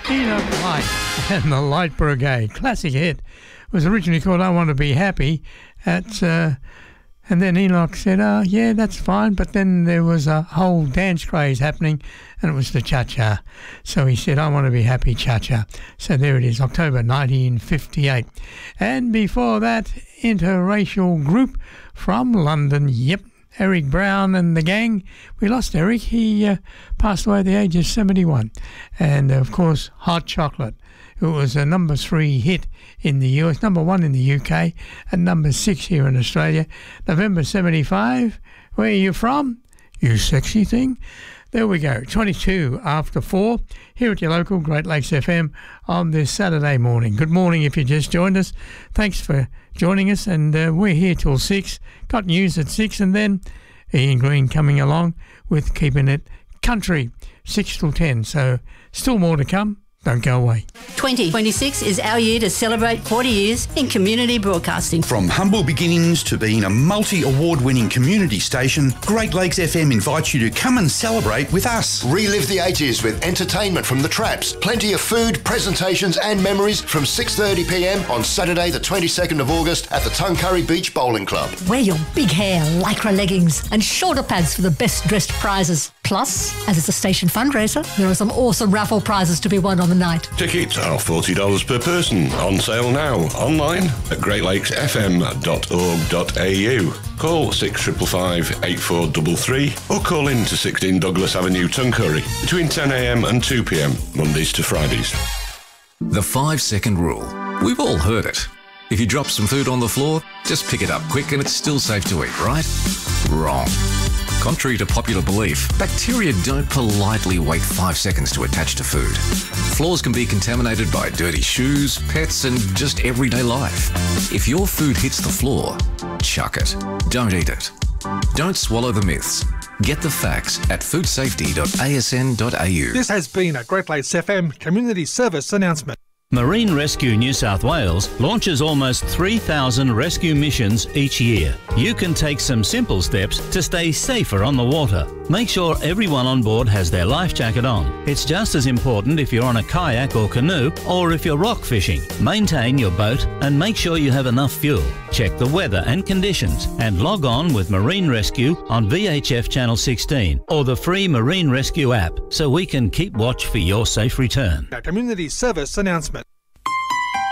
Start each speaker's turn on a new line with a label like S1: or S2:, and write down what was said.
S1: Enoch Light and the Light Brigade. Classic hit. It was originally called I Want to Be Happy. And then Enoch said, yeah, that's fine. But then there was a whole dance craze happening, and it was the cha-cha. So he said, I Want to Be Happy, cha-cha. So there it is, October 1958. And before that, interracial group from London. Yep, Eric Brown and the gang. We lost Eric. He passed away at the age of 71. And, of course, Hot Chocolate. It was a number 3 hit in the US, number 1 in the UK, and number 6 here in Australia. November 75. Where are you from? You sexy thing. There we go. 22 after 4 here at your local Great Lakes FM on this Saturday morning. Good morning if you just joined us. Thanks for joining us, and we're here till 6. Got news at 6, and then Ian Green coming along with Keeping It Country, 6 till 10. So still more to come. Don't go away.
S2: 2026 is our year to celebrate 40 years in community broadcasting.
S3: From humble beginnings to being a multi-award-winning community station, Great Lakes FM invites you to come and celebrate with us.
S4: Relive the 80s with entertainment from the Traps, plenty of food, presentations and memories from 6:30pm on Saturday the 22nd of August at the Tuncurry Beach Bowling Club.
S5: Wear your big hair, lycra leggings and shoulder pads for the best dressed prizes. Plus, as it's a station fundraiser, there are some awesome raffle prizes to be won on the night.
S6: Tickets are $40 per person. On sale now. Online at greatlakesfm.org.au. Call 6555 8433 or call in to 16 Douglas Avenue, Tuncurry between 10am and 2pm, Mondays to Fridays.
S7: The 5-second rule. We've all heard it. If you drop some food on the floor, just pick it up quick and it's still safe to eat, right? Wrong. Contrary to popular belief, bacteria don't politely wait 5 seconds to attach to food. Floors can be contaminated by dirty shoes, pets, and just everyday life. If your food hits the floor, chuck it. Don't eat it. Don't swallow the myths. Get the facts at foodsafety.asn.au.
S8: This has been a Great Lakes FM Community Service announcement.
S9: Marine Rescue New South Wales launches almost 3,000 rescue missions each year. You can take some simple steps to stay safer on the water. Make sure everyone on board has their life jacket on. It's just as important if you're on a kayak or canoe or if you're rock fishing. Maintain your boat and make sure you have enough fuel. Check the weather and conditions and log on with Marine Rescue on VHF Channel 16 or the free Marine Rescue app so we can keep watch for your safe return.
S8: A community service announcement.